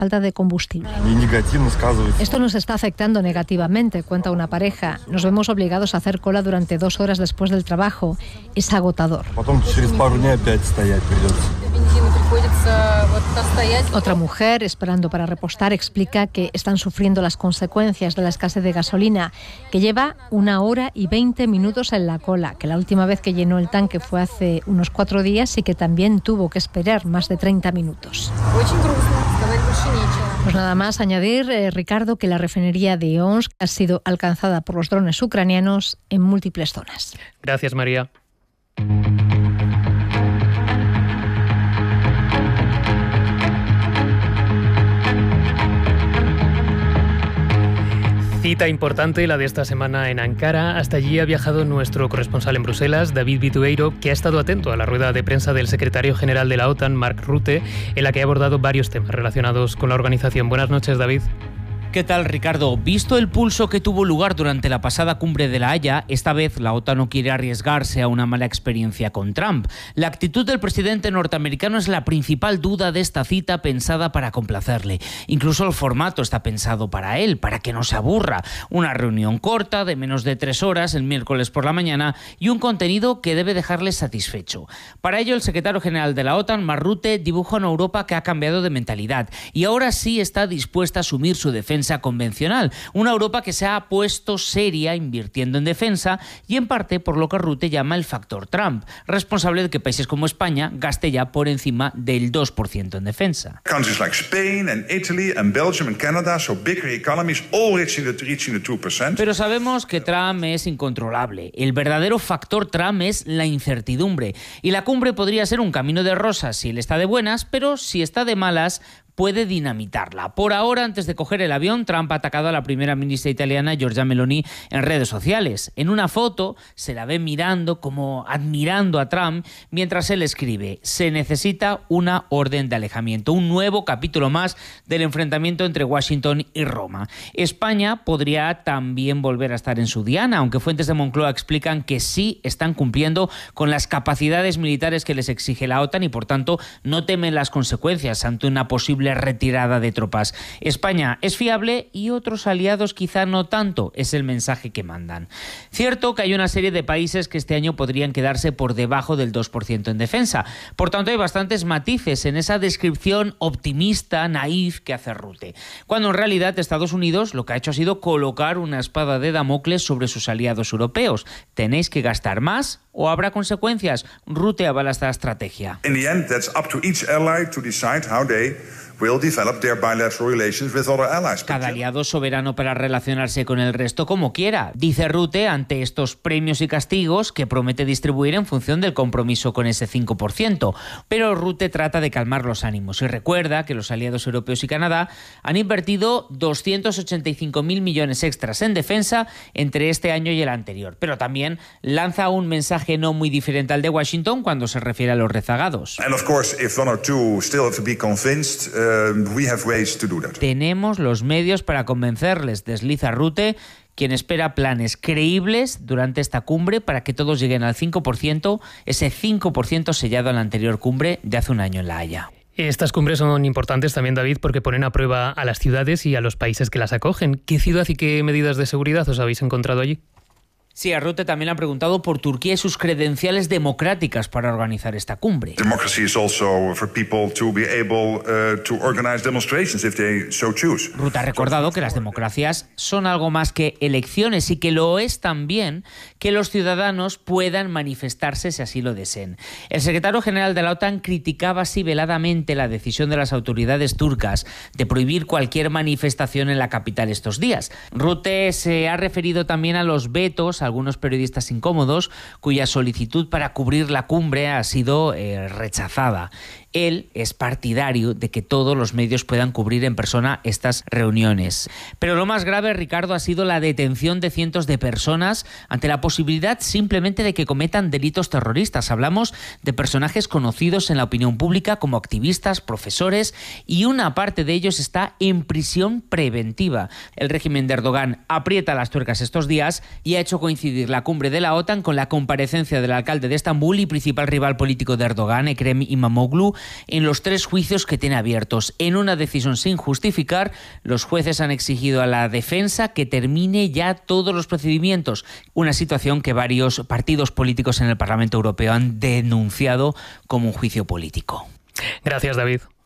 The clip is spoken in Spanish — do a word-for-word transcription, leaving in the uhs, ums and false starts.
falta de combustible. Esto nos está afectando negativamente, cuenta una pareja. Nos vemos obligados a hacer cola durante dos horas después del trabajo. Es agotador. Otra mujer, esperando para repostar, explica que están sufriendo las consecuencias de la escasez de gasolina, que lleva una hora y veinte minutos en la cola, que la última vez que llenó el tanque fue hace unos cuatro días y que también tuvo que esperar más de treinta minutos. Pues nada más añadir, eh, Ricardo, que la refinería de Omsk ha sido alcanzada por los drones ucranianos en múltiples zonas. Gracias, María. Cita importante la de esta semana en Ankara. Hasta allí ha viajado nuestro corresponsal en Bruselas, David Bitueiro, que ha estado atento a la rueda de prensa del secretario general de la OTAN, Mark Rutte, en la que ha abordado varios temas relacionados con la organización. Buenas noches, David. ¿Qué tal, Ricardo? Visto el pulso que tuvo lugar durante la pasada cumbre de La Haya, esta vez la OTAN no quiere arriesgarse a una mala experiencia con Trump. La actitud del presidente norteamericano es la principal duda de esta cita pensada para complacerle. Incluso el formato está pensado para él, para que no se aburra. Una reunión corta de menos de tres horas el miércoles por la mañana y un contenido que debe dejarle satisfecho. Para ello, el secretario general de la OTAN, Mark Rutte, dibuja una Europa que ha cambiado de mentalidad y ahora sí está dispuesta a asumir su defensa convencional, una Europa que se ha puesto seria invirtiendo en defensa y en parte por lo que Rutte llama el factor Trump, responsable de que países como España gaste ya por encima del dos por ciento en defensa. Countries like Spain and Italy and Belgium and Canada, so bigger economies, all reaching the, reaching the two percent. Pero sabemos que Trump es incontrolable. El verdadero factor Trump es la incertidumbre y la cumbre podría ser un camino de rosas si él está de buenas, pero si está de malas puede dinamitarla. Por ahora, antes de coger el avión, Trump ha atacado a la primera ministra italiana, Giorgia Meloni, en redes sociales. En una foto se la ve mirando, como admirando a Trump, mientras él escribe: se necesita una orden de alejamiento, un nuevo capítulo más del enfrentamiento entre Washington y Roma. España podría también volver a estar en su diana, aunque fuentes de Moncloa explican que sí están cumpliendo con las capacidades militares que les exige la OTAN y, por tanto, no temen las consecuencias ante una posible retirada de tropas. España es fiable y otros aliados quizá no tanto, es el mensaje que mandan. Cierto que hay una serie de países que este año podrían quedarse por debajo del dos por ciento en defensa. Por tanto, hay bastantes matices en esa descripción optimista, naif que hace Rutte. Cuando en realidad Estados Unidos lo que ha hecho ha sido colocar una espada de Damocles sobre sus aliados europeos. Tenéis que gastar más o habrá consecuencias. Rutte avala esta estrategia. In the end, that's up to each ally to decide how they will develop their bilateral relations with other allies. Cada aliado soberano para relacionarse con el resto como quiera, dice Rutte ante estos premios y castigos que promete distribuir en función del compromiso con ese cinco por ciento. Pero Rutte trata de calmar los ánimos y recuerda que los aliados europeos y Canadá han invertido doscientos ochenta y cinco mil millones extras en defensa entre este año y el anterior. Pero también lanza un mensaje no muy diferente al de Washington cuando se refiere a los rezagados. And of course, if one or two still have to be convinced, uh, we have ways to do that. Tenemos los medios para convencerles, desliza Rutte, quien espera planes creíbles durante esta cumbre para que todos lleguen al cinco por ciento, ese cinco por ciento sellado en la anterior cumbre de hace un año en La Haya. Estas cumbres son importantes también, David, porque ponen a prueba a las ciudades y a los países que las acogen. ¿Qué ciudad y qué medidas de seguridad os habéis encontrado allí? Sí, a Rutte también le han preguntado por Turquía y sus credenciales democráticas para organizar esta cumbre. Democracy is also for people to be able uh, to organize demonstrations if they so choose. Rutte ha recordado que las democracias son algo más que elecciones y que lo es también que los ciudadanos puedan manifestarse si así lo deseen. El secretario general de la OTAN criticaba así veladamente la decisión de las autoridades turcas de prohibir cualquier manifestación en la capital estos días. Rutte se ha referido también a los vetos a algunos periodistas incómodos cuya solicitud para cubrir la cumbre ha sido eh, rechazada. Él es partidario de que todos los medios puedan cubrir en persona estas reuniones. Pero lo más grave, Ricardo, ha sido la detención de cientos de personas ante la posibilidad simplemente de que cometan delitos terroristas. Hablamos de personajes conocidos en la opinión pública como activistas, profesores, y una parte de ellos está en prisión preventiva. El régimen de Erdogan aprieta las tuercas estos días y ha hecho coincidir la cumbre de la OTAN con la comparecencia del alcalde de Estambul y principal rival político de Erdogan, Ekrem İmamoğlu, en los tres juicios que tiene abiertos. En una decisión sin justificar, los jueces han exigido a la defensa que termine ya todos los procedimientos, una situación que varios partidos políticos en el Parlamento Europeo han denunciado como un juicio político. Gracias, David.